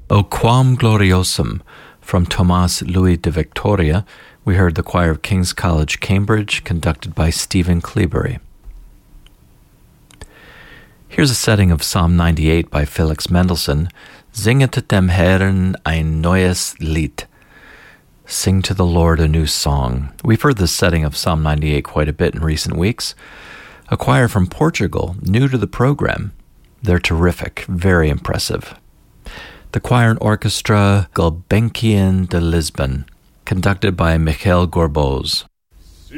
O Quam Gloriosum from Tomas Louis de Victoria. We heard the choir of King's College, Cambridge, conducted by Stephen Cleabury. Here's a setting of Psalm 98 by Felix Mendelssohn. Singet dem Herrn ein neues Lied. Sing to the Lord a new song. We've heard this setting of Psalm 98 quite a bit in recent weeks. A choir from Portugal, new to the program. They're terrific, very impressive. The choir and orchestra Gulbenkian de Lisbon, conducted by Michael Gorbos.